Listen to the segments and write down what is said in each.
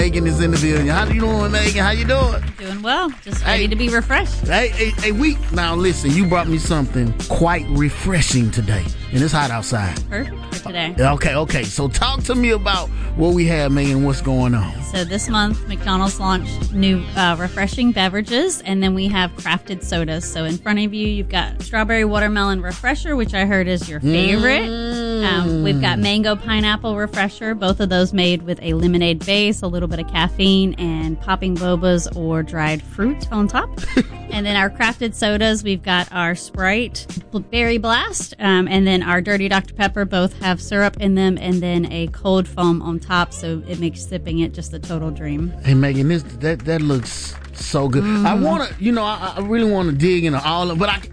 Megan is in the building. How you doing, Megan? How you doing? Doing well. Just ready to be refreshed. Now listen, you brought me something quite refreshing today. And it's hot outside. Perfect for today. Okay. So talk to me about what we have, Megan, what's going on. So this month, McDonald's launched new refreshing beverages, and then we have crafted sodas. So in front of you, you've got strawberry watermelon refresher, which I heard is your favorite. We've got mango pineapple refresher, both of those made with a lemonade base, a little bit of caffeine, and popping bobas or dried fruit on top. And then our crafted sodas, we've got our Sprite Berry Blast, and then our Dirty Dr. Pepper both have syrup in them, and then a cold foam on top, so it makes sipping it just a total dream. Hey, Megan, that looks so good. I want to, I really want to dig into all of it, but I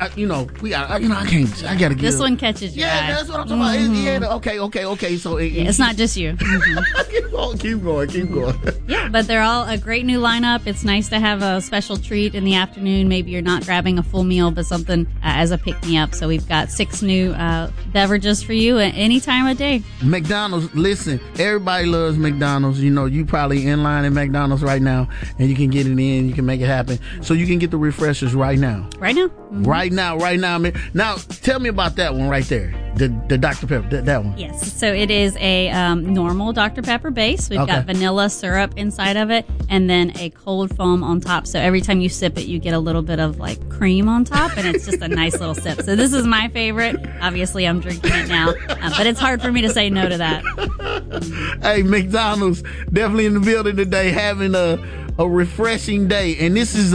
can't. I gotta get this one catches your eye. Yeah, that's what I'm talking about. Okay. So it's not just you. Keep going. Yeah, but they're all a great new lineup. It's nice to have a special treat in the afternoon. Maybe you're not grabbing a full meal, but something as a pick-me-up. So we've got 6 new beverages for you at any time of day. McDonald's, listen, everybody loves McDonald's. You probably in line at McDonald's right now, and you can get it in. You can make it happen. So you can get the refreshers right now. Right now? Mm-hmm. Right now. Now, tell me about that one right there. The Dr. Pepper, that one. Yes. So it is a normal Dr. Pepper base. We've got vanilla syrup inside of it, and then a cold foam on top. So every time you sip it, you get a little bit of like cream on top, and it's just a nice little sip. So this is my favorite. Obviously, I'm drinking it now, but it's hard for me to say no to that. Hey, McDonald's definitely in the building today, having a refreshing day, and this is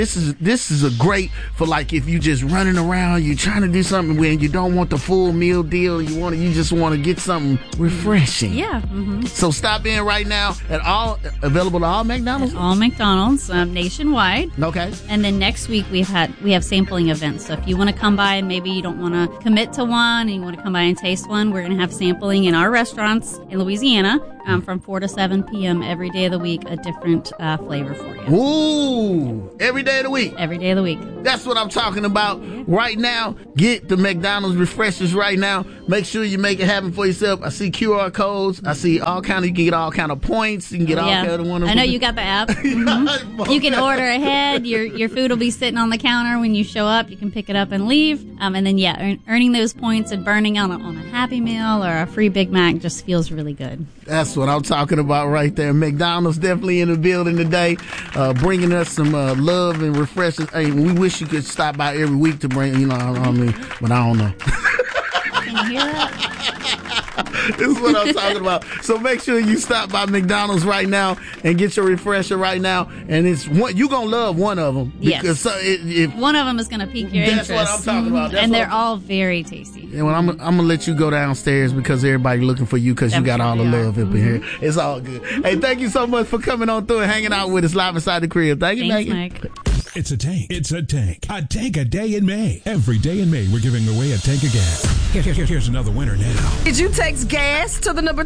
a great for like if you just running around, you're trying to do something when you don't want the full meal deal, you just want to get something refreshing. Yeah. Mm-hmm. So stop in right now available to all McDonald's. All McDonald's nationwide. Okay. And then next week we have sampling events. So if you want to come by and maybe you don't want to commit to one and you want to come by and taste one, we're going to have sampling in our restaurants in Louisiana from 4 to 7 p.m. every day of the week, a different flavor for you. Ooh, every day of the week. Every day of the week. That's what I'm talking about right now. Get the McDonald's refreshers right now. Make sure you make it happen for yourself. I see QR codes. I see you can get all kind of points. You can get all kind of wonderful. I know you got the app. Mm-hmm. You can order ahead. Your food will be sitting on the counter when you show up. You can pick it up and leave. And then, earning those points and burning on a Happy Meal or a free Big Mac just feels really good. That's what I'm talking about right there. McDonald's definitely in the building today, bringing us some love and refreshing. Hey, we wish you could stop by every week to bring, but I don't know. Can you hear that? This is what I'm talking about. So make sure you stop by McDonald's right now and get your refresher right now. And you're going to love one of them. Because one of them is going to pique your interest. That's what I'm talking about. And they're all very tasty. Yeah, well, I'm going to let you go downstairs because everybody looking for you because you got all the love up in here. It's all good. Hey, thank you so much for coming on through and hanging out with us live inside the crib. Thanks, Megan. Mike. It's a tank. A tank a day in May. Every day in May, we're giving away a tank of gas. Here's another winner now. Did you text gas to the number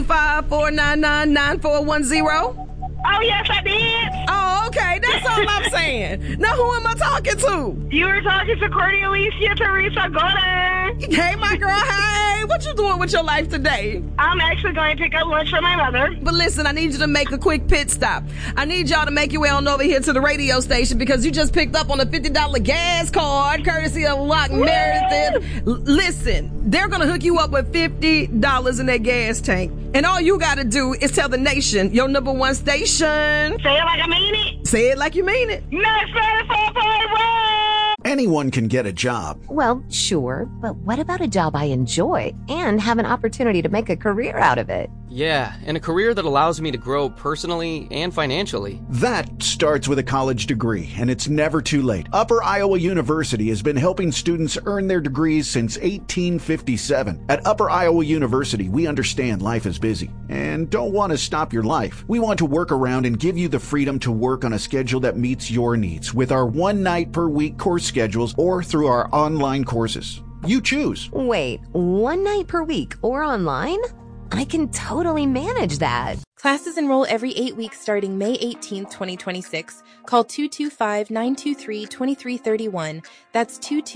225-499-9410? Oh, yes, I did. Oh, okay. That's all I'm saying. Now, who am I talking to? You were talking to Courtney Alicia Teresa Gordon. Hey, my girl. Hey, what you doing with your life today? I'm actually going to pick up lunch for my mother. But listen, I need you to make a quick pit stop. I need y'all to make your way on over here to the radio station because you just picked up on a $50 gas card courtesy of Lock Meredith. Listen, they're going to hook you up with $50 in their gas tank. And all you got to do is tell the nation, your number one station. Say it like I mean it. Say it like you mean it. Next 94.1. Anyone can get a job. Well, sure, but what about a job I enjoy and have an opportunity to make a career out of it? Yeah, and a career that allows me to grow personally and financially. That starts with a college degree, and it's never too late. Upper Iowa University has been helping students earn their degrees since 1857. At Upper Iowa University, we understand life is busy and don't want to stop your life. We want to work around and give you the freedom to work on a schedule that meets your needs with our 1 night per week course schedules or through our online courses. You choose. Wait, 1 night per week or online? I can totally manage that. Classes enroll every 8 weeks starting May 18th, 2026. Call 225-923-2331. That's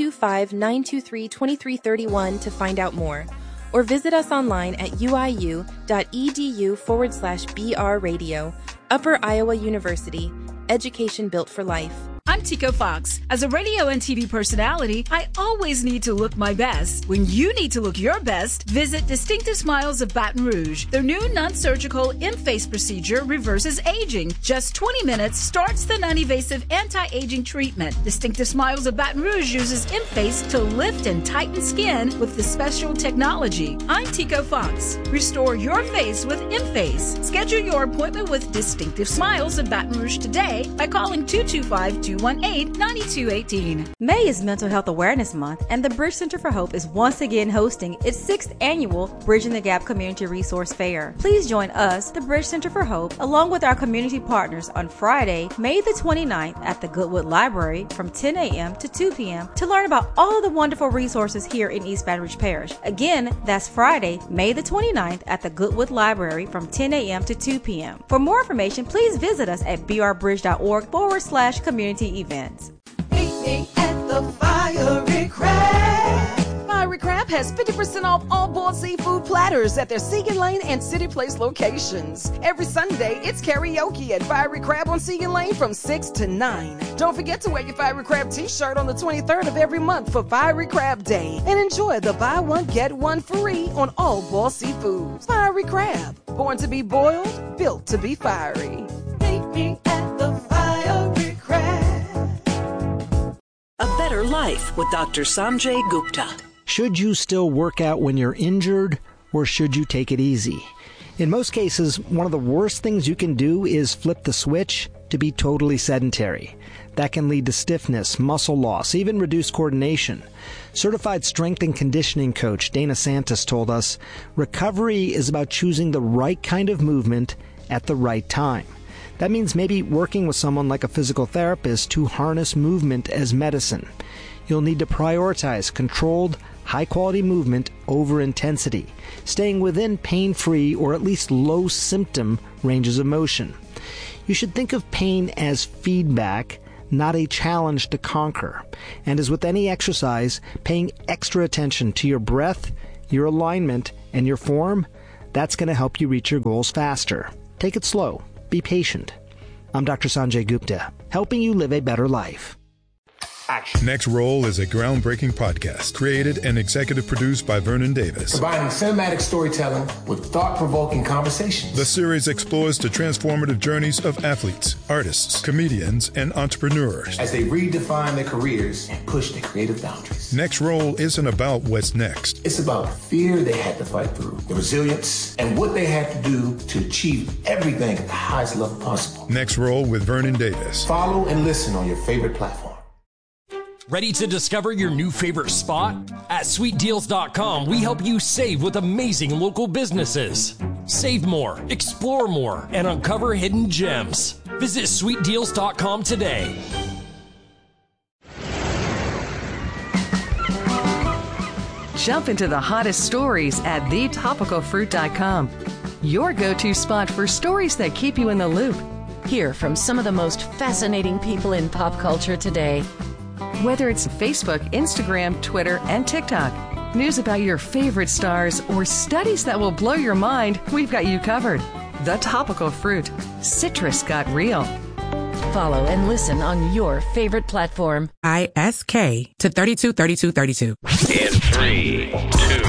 225-923-2331 to find out more. Or visit us online at uiu.edu/BR radio. Upper Iowa University. Education built for life. I'm Tico Fox. As a radio and TV personality, I always need to look my best. When you need to look your best, visit Distinctive Smiles of Baton Rouge. Their new non-surgical in-face procedure reverses aging. Just 20 minutes starts the non-invasive anti-aging treatment. Distinctive Smiles of Baton Rouge uses in-face to lift and tighten skin with the special technology. I'm Tico Fox. Restore your face with in-face. Schedule your appointment with Distinctive Smiles of Baton Rouge today by calling 225-218-9218. May is Mental Health Awareness Month, and the Bridge Center for Hope is once again hosting its 6th annual Bridging the Gap Community Resource Fair. Please join us, the Bridge Center for Hope, along with our community partners on Friday, May the 29th at the Goodwood Library from 10 a.m. to 2 p.m. to learn about all of the wonderful resources here in East Baton Rouge Parish. Again, that's Friday, May the 29th at the Goodwood Library from 10 a.m. to 2 p.m. For more information, please visit us at brbridge.org/community events. Meet me at the Fiery Crab. Fiery Crab has 50% off all boiled seafood platters at their Seagan Lane and City Place locations. Every Sunday, it's karaoke at Fiery Crab on Seagan Lane from 6 to 9. Don't forget to wear your Fiery Crab t-shirt on the 23rd of every month for Fiery Crab Day and enjoy the buy one, get one free on all boiled seafoods. Fiery Crab, born to be boiled, built to be fiery. Meet me at the Fiery Crab. A Better Life with Dr. Sanjay Gupta. Should you still work out when you're injured, or should you take it easy? In most cases, one of the worst things you can do is flip the switch to be totally sedentary. That can lead to stiffness, muscle loss, even reduced coordination. Certified strength and conditioning coach Dana Santos told us, recovery is about choosing the right kind of movement at the right time. That means maybe working with someone like a physical therapist to harness movement as medicine. You'll need to prioritize controlled, high-quality movement over intensity, staying within pain-free or at least low-symptom ranges of motion. You should think of pain as feedback, not a challenge to conquer. And as with any exercise, paying extra attention to your breath, your alignment, and your form, that's going to help you reach your goals faster. Take it slow. Be patient. I'm Dr. Sanjay Gupta, helping you live a better life. Action. Next Roll is a groundbreaking podcast created and executive produced by Vernon Davis. Combining cinematic storytelling with thought-provoking conversations. The series explores the transformative journeys of athletes, artists, comedians, and entrepreneurs as they redefine their careers and push their creative boundaries. Next Roll isn't about what's next. It's about the fear they had to fight through, the resilience, and what they had to do to achieve everything at the highest level possible. Next Roll with Vernon Davis. Follow and listen on your favorite platform. Ready to discover your new favorite spot? At sweetdeals.com, we help you save with amazing local businesses. Save more, explore more, and uncover hidden gems. Visit sweetdeals.com today. Jump into the hottest stories at thetopicalfruit.com. Your go-to spot for stories that keep you in the loop. Hear from some of the most fascinating people in pop culture today. Whether it's Facebook, Instagram, Twitter, and TikTok, news about your favorite stars, or studies that will blow your mind, we've got you covered. The Topical Fruit. Citrus got real. Follow and listen on your favorite platform. ISK to 323232. In 3, 2.